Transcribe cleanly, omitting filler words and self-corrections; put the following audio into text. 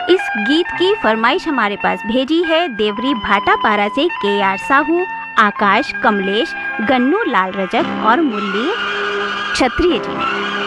इस गीत की फरमाइश हमारे पास भेजी है देवरी भाटापारा से KR साहू, आकाश, कमलेश, गन्नू लाल रजक और मुरली क्षत्रिय जी ने।